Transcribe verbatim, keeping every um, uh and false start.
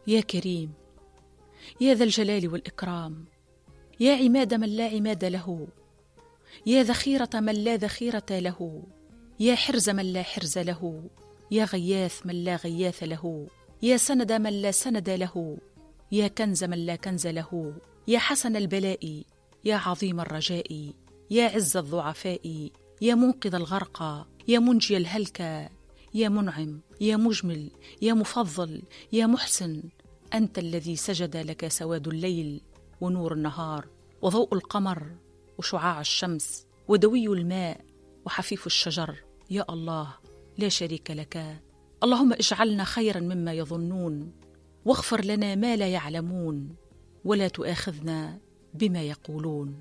يا كريم، يا ذا الجلال والإكرام، يا عماد من لا عماد له، يا ذخيرة من لا ذخيرة له، يا حرز من لا حرز له، يا غياث من لا غياث له، يا سند من لا سند له، يا كنز من لا كنز له، يا حسن البلاء، يا عظيم الرجاء، يا عز الضعفاء، يا منقذ الغرقى، يا منجي الهلكى، يا منعم، يا مجمل، يا مفضل، يا محسن. أنت الذي سجد لك سواد الليل ونور النهار وضوء القمر وشعاع الشمس ودوي الماء وحفيف الشجر. يا الله، لا شريك لك. اللهم اجعلنا خيرا مما يظنون، واغفر لنا ما لا يعلمون، ولا تؤاخذنا بما يقولون.